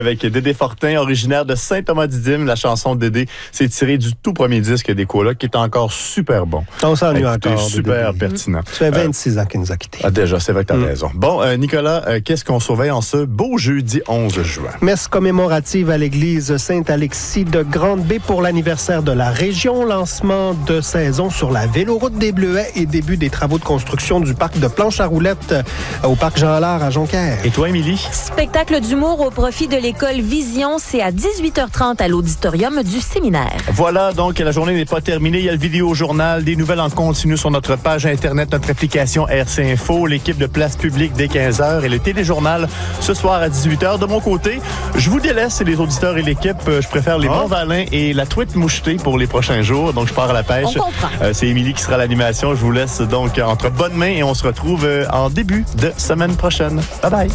Avec Dédé Fortin, originaire de Saint-Thomas-Didyme. La chanson de Dédé, c'est tiré du tout premier disque des Colocs, qui est encore super bon. On s'ennuie encore. Super pertinent. Ça fait 26 ans qu'il nous a quittés. Ah, déjà, c'est vrai que tu as raison. Bon, Nicolas, qu'est-ce qu'on surveille en ce beau jeudi 11 juin? Messe commémorative à l'église Saint-Alexis de Grande-Bay pour l'anniversaire de la région. Lancement de saison sur la véloroute des Bleuets et début des travaux de construction du parc de planche à roulettes au parc Jean-Lard à Jonquière. Et toi, Émilie? Spectacle d'humour au profit de l'école Vision, c'est à 18h30 à l'auditorium du séminaire. Voilà, donc la journée n'est pas terminée. Il y a le vidéo-journal, des nouvelles en continu sur notre page Internet, notre application RC Info, l'équipe de Place Publique dès 15h et le téléjournal ce soir à 18h. De mon côté, je vous délaisse, les auditeurs et l'équipe. Je préfère les bons valins et la truite mouchetée pour les prochains jours. Donc, je pars à la pêche. On comprend. C'est Émilie qui sera à l'animation. Je vous laisse donc entre bonnes mains et on se retrouve en début de semaine prochaine. Bye bye.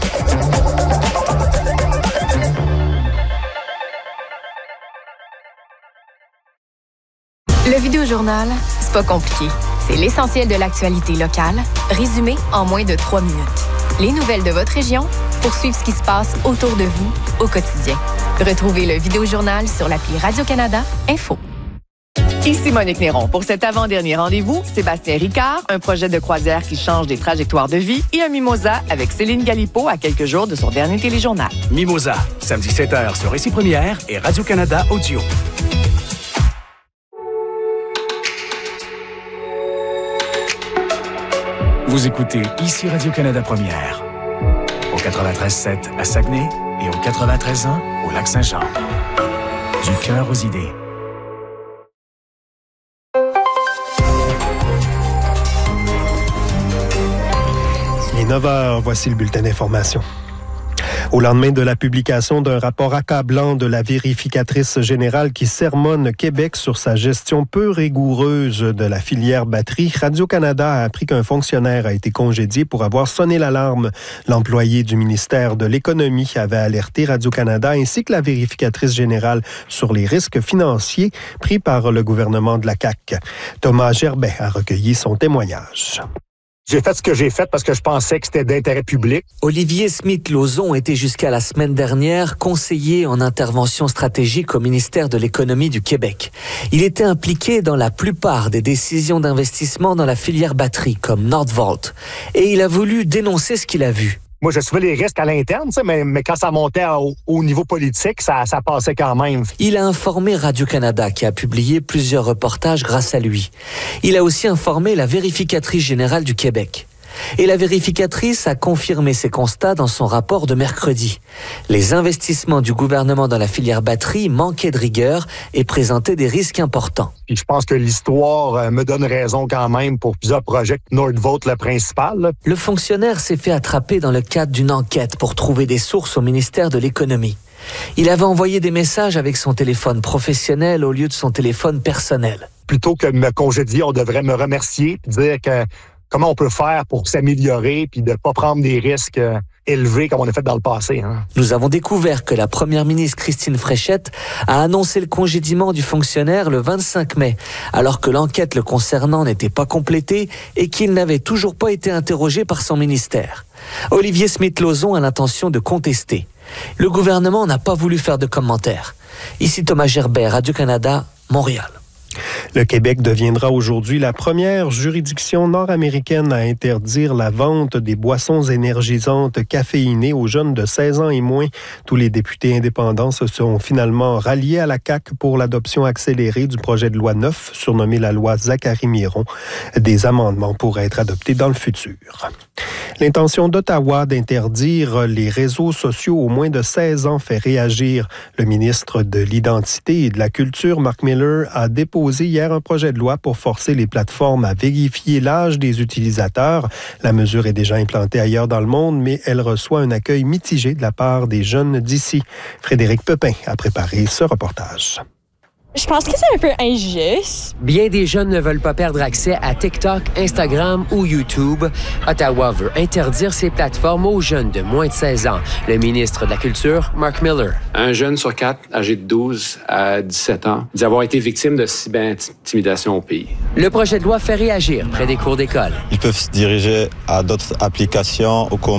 Le vidéojournal, c'est pas compliqué. C'est l'essentiel de l'actualité locale, résumé en moins de 3 minutes. Les nouvelles de votre région pour suivre ce qui se passe autour de vous au quotidien. Retrouvez le vidéojournal sur l'appli Radio-Canada Info. Ici Monique Néron. Pour cet avant-dernier rendez-vous, Sébastien Ricard, un projet de croisière qui change des trajectoires de vie et un mimosa avec Céline Galipo à quelques jours de son dernier téléjournal. Mimosa, samedi 7h sur Récit Première et Radio-Canada Audio. Vous écoutez ici Radio-Canada Première, au 93.7 à Saguenay et au 93.1 au Lac-Saint-Jean. Du cœur aux idées. Il est 9h, voici le bulletin d'information. Au lendemain de la publication d'un rapport accablant de la vérificatrice générale qui sermonne Québec sur sa gestion peu rigoureuse de la filière batterie, Radio-Canada a appris qu'un fonctionnaire a été congédié pour avoir sonné l'alarme. L'employé du ministère de l'Économie avait alerté Radio-Canada ainsi que la vérificatrice générale sur les risques financiers pris par le gouvernement de la CAQ. Thomas Gerbet a recueilli son témoignage. J'ai fait ce que j'ai fait parce que je pensais que c'était d'intérêt public. Olivier Smith-Lauzon était jusqu'à la semaine dernière conseiller en intervention stratégique au ministère de l'Économie du Québec. Il était impliqué dans la plupart des décisions d'investissement dans la filière batterie, comme Nordvolt. Et il a voulu dénoncer ce qu'il a vu. Moi, je suivais les risques à l'interne, mais quand ça montait au niveau politique, ça passait quand même. Il a informé Radio-Canada, qui a publié plusieurs reportages grâce à lui. Il a aussi informé la vérificatrice générale du Québec. Et la vérificatrice a confirmé ses constats dans son rapport de mercredi. Les investissements du gouvernement dans la filière batterie manquaient de rigueur et présentaient des risques importants. Puis je pense que l'histoire me donne raison quand même pour plusieurs projets. Nordvolt, le principal. Là. Le fonctionnaire s'est fait attraper dans le cadre d'une enquête pour trouver des sources au ministère de l'Économie. Il avait envoyé des messages avec son téléphone professionnel au lieu de son téléphone personnel. Plutôt que de me congédier, on devrait me remercier et dire que comment on peut faire pour s'améliorer puis de ne pas prendre des risques élevés comme on a fait dans le passé. Hein. Nous avons découvert que la première ministre Christine Fréchette a annoncé le congédiement du fonctionnaire le 25 mai, alors que l'enquête le concernant n'était pas complétée et qu'il n'avait toujours pas été interrogé par son ministère. Olivier Smith-Lauzon a l'intention de contester. Le gouvernement n'a pas voulu faire de commentaires. Ici Thomas Gerbet, Radio-Canada, Montréal. Le Québec deviendra aujourd'hui la première juridiction nord-américaine à interdire la vente des boissons énergisantes caféinées aux jeunes de 16 ans et moins. Tous les députés indépendants se sont finalement ralliés à la CAQ pour l'adoption accélérée du projet de loi 9, surnommé la loi Zachary-Miron. Des amendements pourraient être adoptés dans le futur. L'intention d'Ottawa d'interdire les réseaux sociaux aux moins de 16 ans fait réagir. Le ministre de l'Identité et de la Culture, Mark Miller, a déposé hier un projet de loi pour forcer les plateformes à vérifier l'âge des utilisateurs. La mesure est déjà implantée ailleurs dans le monde, mais elle reçoit un accueil mitigé de la part des jeunes d'ici. Frédéric Pepin a préparé ce reportage. Je pense que c'est un peu injuste. Bien des jeunes ne veulent pas perdre accès à TikTok, Instagram ou YouTube. Ottawa veut interdire ces plateformes aux jeunes de moins de 16 ans. Le ministre de la Culture, Mark Miller. Un jeune sur 4, âgé de 12 à 17 ans, dit avoir été victime de cyberintimidation au pays. Le projet de loi fait réagir près des cours d'école. Ils peuvent se diriger à d'autres applications comme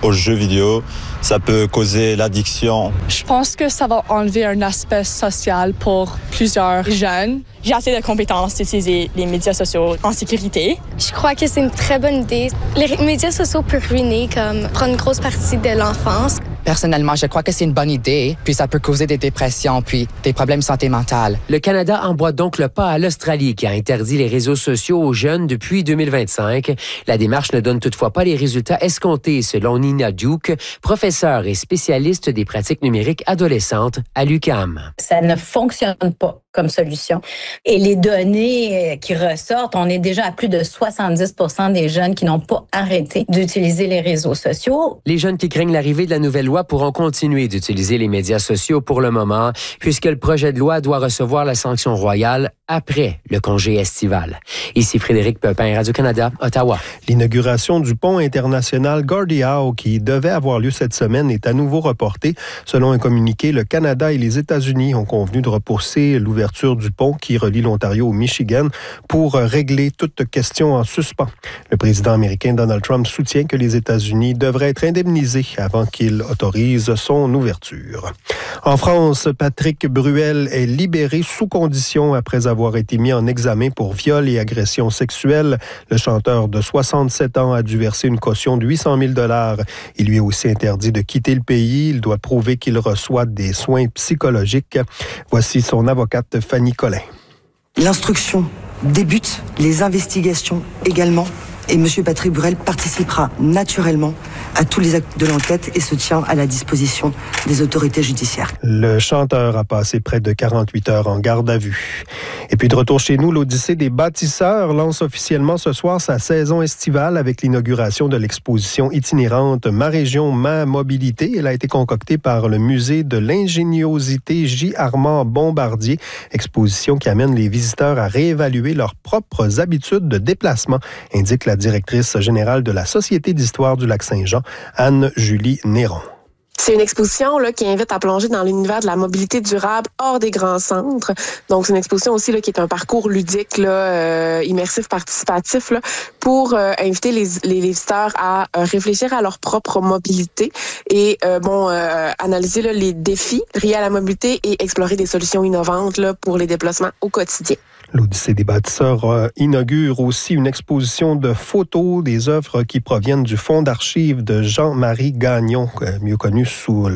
aux jeux vidéo. Ça peut causer l'addiction. Je pense que ça va enlever un aspect social pour plusieurs jeunes. J'ai assez de compétences d'utiliser les médias sociaux en sécurité. Je crois que c'est une très bonne idée. Les médias sociaux peuvent ruiner, prendre une grosse partie de l'enfance. Personnellement, je crois que c'est une bonne idée, puis ça peut causer des dépressions, puis des problèmes de santé mentale. Le Canada emboîte donc le pas à l'Australie, qui a interdit les réseaux sociaux aux jeunes depuis 2025. La démarche ne donne toutefois pas les résultats escomptés, selon Nina Duke, professeure et spécialiste des pratiques numériques adolescentes à l'UQAM. Ça ne fonctionne pas comme solution. Et les données qui ressortent, on est déjà à plus de 70% des jeunes qui n'ont pas arrêté d'utiliser les réseaux sociaux. Les jeunes qui craignent l'arrivée de la nouvelle loi pourront continuer d'utiliser les médias sociaux pour le moment, puisque le projet de loi doit recevoir la sanction royale après le congé estival. Ici Frédéric Pepin, Radio-Canada, Ottawa. L'inauguration du pont international Gordie Howe, qui devait avoir lieu cette semaine, est à nouveau reportée. Selon un communiqué, le Canada et les États-Unis ont convenu de repousser l'ouverture du pont qui relie l'Ontario au Michigan pour régler toute question en suspens. Le président américain Donald Trump soutient que les États-Unis devraient être indemnisés avant qu'il autorise son ouverture. En France, Patrick Bruel est libéré sous condition après avoir été mis en examen pour viol et agression sexuelle. Le chanteur de 67 ans a dû verser une caution de 800 000 $. Il lui est aussi interdit de quitter le pays. Il doit prouver qu'il reçoit des soins psychologiques. Voici son avocate Fanny Collin. L'instruction débute, les investigations également. Et M. Patrick Bruel participera naturellement à tous les actes de l'enquête et se tient à la disposition des autorités judiciaires. Le chanteur a passé près de 48 heures en garde à vue. Et puis de retour chez nous, l'Odyssée des bâtisseurs lance officiellement ce soir sa saison estivale avec l'inauguration de l'exposition itinérante Ma région, ma mobilité. Elle a été concoctée par le Musée de l'ingéniosité J. Armand Bombardier. Exposition qui amène les visiteurs à réévaluer leurs propres habitudes de déplacement, indique la directrice générale de la Société d'histoire du Lac-Saint-Jean, Anne-Julie Néron. C'est une exposition là, qui invite à plonger dans l'univers de la mobilité durable hors des grands centres. Donc, c'est une exposition aussi là, qui est un parcours ludique, là, immersif, participatif, là, pour inviter les visiteurs à réfléchir à leur propre mobilité et analyser là, les défis liés à la mobilité et explorer des solutions innovantes là, pour les déplacements au quotidien. L'Odyssée des bâtisseurs inaugure aussi une exposition de photos des œuvres qui proviennent du fonds d'archives de Jean-Marie Gagnon, mieux connu sous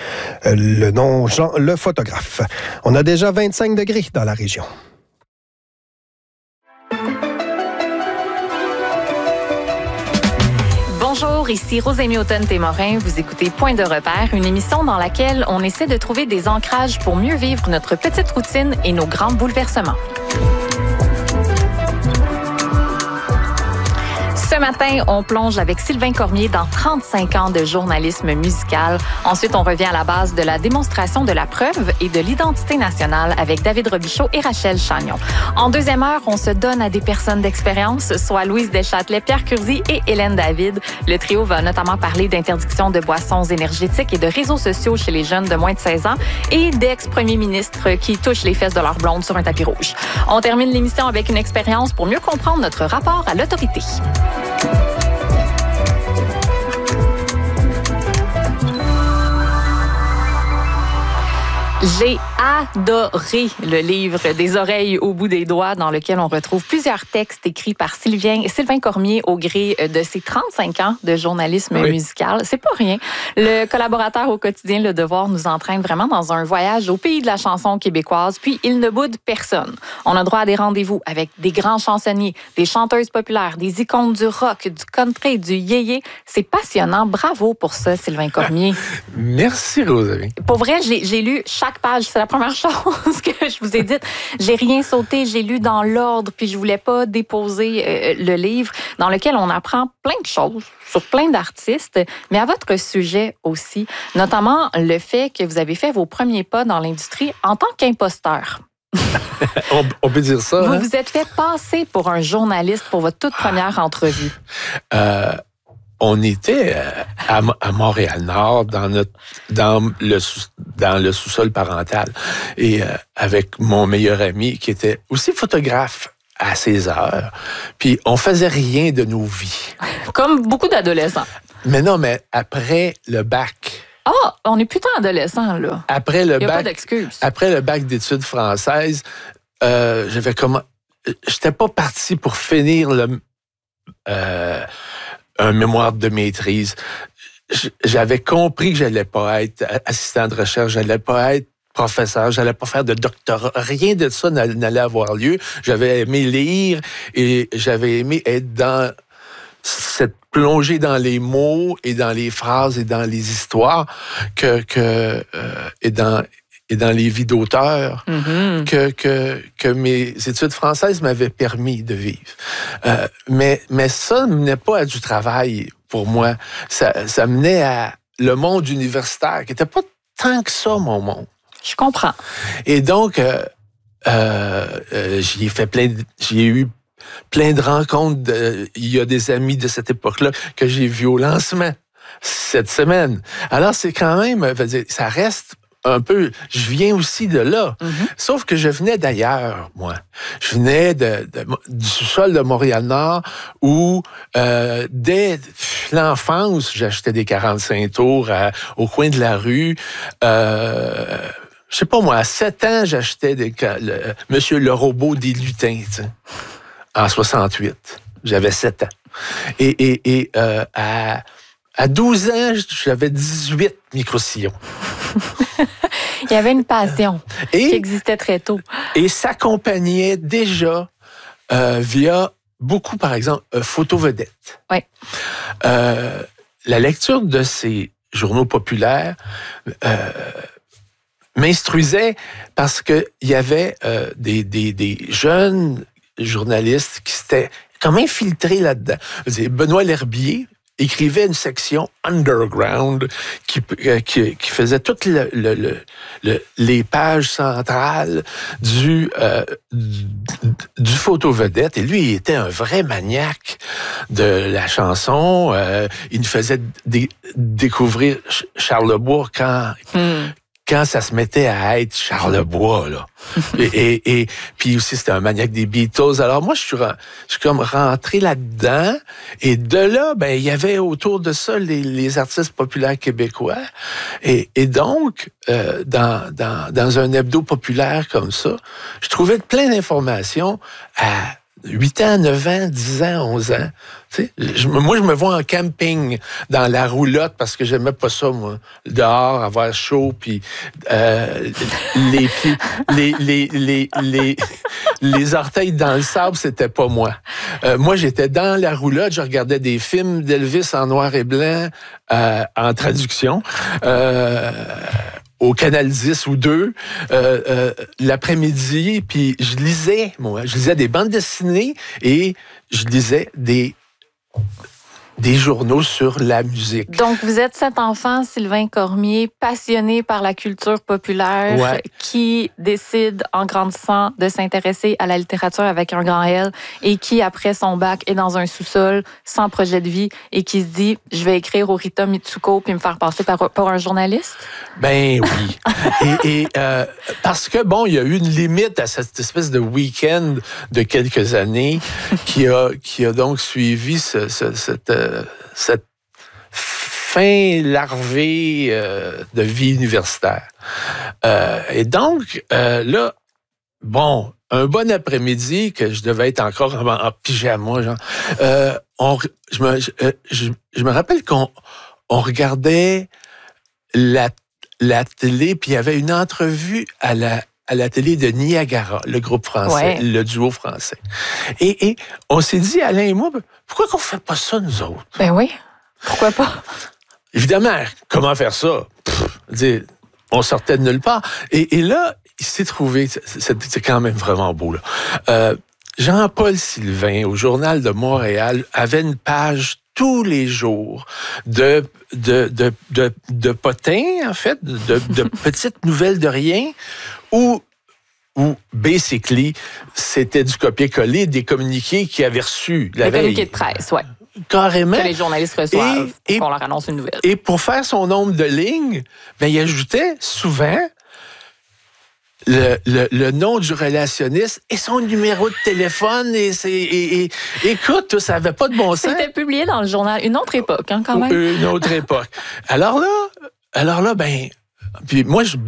le nom Jean le photographe. On a déjà 25 degrés dans la région. Bonjour, ici Rosémie Automne-Témorin. Vous écoutez Point de repère, une émission dans laquelle on essaie de trouver des ancrages pour mieux vivre notre petite routine et nos grands bouleversements. Ce matin, on plonge avec Sylvain Cormier dans 35 ans de journalisme musical. Ensuite, on revient à la base de la démonstration de la preuve et de l'identité nationale avec David Robichaud et Rachel Chagnon. En deuxième heure, on se donne à des personnes d'expérience, soit Louise Deschâtelet, Pierre Curzi et Hélène David. Le trio va notamment parler d'interdiction de boissons énergétiques et de réseaux sociaux chez les jeunes de moins de 16 ans et d'ex-premiers ministres qui touchent les fesses de leur blonde sur un tapis rouge. On termine l'émission avec une expérience pour mieux comprendre notre rapport à l'autorité. J'ai adoré le livre Des oreilles au bout des doigts, dans lequel on retrouve plusieurs textes écrits par Sylvain Cormier au gré de ses 35 ans de journalisme musical. C'est pas rien. Le collaborateur au quotidien Le Devoir nous entraîne vraiment dans un voyage au pays de la chanson québécoise, puis il ne boude personne. On a droit à des rendez-vous avec des grands chansonniers, des chanteuses populaires, des icônes du rock, du country, du yéyé. C'est passionnant. Bravo pour ça, Sylvain Cormier. Merci, Rosalie. Pour vrai, j'ai lu chaque page. C'est la première chose que je vous ai dite. J'ai rien sauté, j'ai lu dans l'ordre, puis je voulais pas déposer le livre dans lequel on apprend plein de choses sur plein d'artistes, mais à votre sujet aussi, notamment le fait que vous avez fait vos premiers pas dans l'industrie en tant qu'imposteur. On peut dire ça. Vous vous êtes fait passer pour un journaliste pour votre toute première entrevue. On était à Montréal-Nord dans le sous-sol parental et avec mon meilleur ami qui était aussi photographe à ses heures. Puis on faisait rien de nos vies. Comme beaucoup d'adolescents. Mais non, mais après le bac. Ah, on est plutôt adolescent, là. Après le Il n'y a bac, pas d'excuse. Après le bac d'études françaises, j'étais pas parti pour finir un mémoire de maîtrise. J'avais compris que j'allais pas être assistant de recherche, j'allais pas être professeur, j'allais pas faire de doctorat. Rien de ça n'allait avoir lieu. J'avais aimé lire et j'avais aimé être dans cette plongée dans les mots et dans les phrases et dans les histoires et dans les vies d'auteurs que mes études françaises m'avaient permis de vivre. Mais ça ne menait pas à du travail pour moi. Ça menait à le monde universitaire, qui n'était pas tant que ça, mon monde. Je comprends. Et donc, j'ai eu plein de rencontres. Il y a des amis de cette époque-là que j'ai vus au lancement cette semaine. Alors, c'est quand même, ça reste un peu, je viens aussi de là. Sauf que je venais d'ailleurs, moi. Je venais du sous-sol de Montréal-Nord où, dès l'enfance, j'achetais des 45 tours au coin de la rue. Je sais pas moi, à 7 ans, j'achetais Monsieur le robot des lutins, en 68. J'avais 7 ans. Et à 12 ans, j'avais 18 micro-sillons. Il y avait une passion qui existait très tôt. Et s'accompagnait déjà via beaucoup, par exemple, Photo-Vedette. Oui. La lecture de ces journaux populaires m'instruisait parce qu'il y avait des jeunes journalistes qui s'étaient quand même infiltrés là-dedans. Benoît L'Herbier écrivait une section underground qui faisait toutes les pages centrales du Photo-Vedette. Et lui, il était un vrai maniaque de la chanson. Il nous faisait découvrir Charlebois quand ça se mettait à être Charlebois, là. et puis aussi, c'était un maniaque des Beatles. Alors moi, je suis comme rentré là-dedans. Et de là, il y avait autour de ça les artistes populaires québécois. Et donc, dans un hebdo populaire comme ça, je trouvais plein d'informations à 8 ans, 9 ans, 10 ans, 11 ans. Tu sais, moi, je me vois en camping dans la roulotte parce que j'aimais pas ça, moi. Dehors, avoir chaud, puis les orteils dans le sable, c'était pas moi. Moi, j'étais dans la roulotte, je regardais des films d'Elvis en noir et blanc en traduction. Au Canal 10 ou 2, l'après-midi, puis je lisais des bandes dessinées et je lisais des journaux sur la musique. Donc, vous êtes cet enfant, Sylvain Cormier, passionné par la culture populaire, qui décide, en grandissant, de s'intéresser à la littérature avec un grand L et qui, après son bac, est dans un sous-sol sans projet de vie et qui se dit, je vais écrire au Rita Mitsuko puis me faire passer pour un journaliste? Ben oui. et parce que, bon, il y a eu une limite à cette espèce de week-end de quelques années qui a donc suivi cette fin larvée de vie universitaire. Et donc, là, bon, un bon après-midi, que je devais être encore en pyjama, genre, je me rappelle qu'on regardait la télé, puis il y avait une entrevue à la télé de Niagara, le groupe français, le duo français. Et on s'est dit, Alain et moi, pourquoi qu'on fait pas ça, nous autres? Ben oui, pourquoi pas? Évidemment, comment faire ça? On sortait de nulle part. Et là, il s'est trouvé, c'est quand même vraiment beau, là. Jean-Paul Sylvain, au Journal de Montréal, avait une page tous les jours de potins, en fait, de petites nouvelles de rien, où basically, c'était du copier-coller des communiqués qu'il avait reçus la veille. Des communiqués de presse, oui. Carrément. Que les journalistes reçoivent, qu'on leur annonce une nouvelle. Et pour faire son nombre de lignes, il ajoutait souvent le nom du relationniste et son numéro de téléphone. Écoute, ça n'avait pas de bon sens. C'était publié dans le journal. Une autre époque, hein, quand même. Une autre époque. Alors là, ben... Puis moi, je